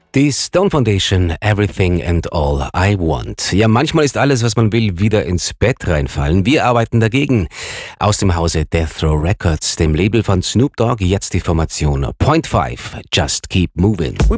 Die Stone Foundation, Everything and All I Want. Ja, manchmal ist alles, was man will, wieder ins Bett reinfallen. Wir arbeiten dagegen. Aus dem Hause Death Row Records, dem Label von Snoop Dogg, jetzt die Formation Point 5, Just Keep Moving.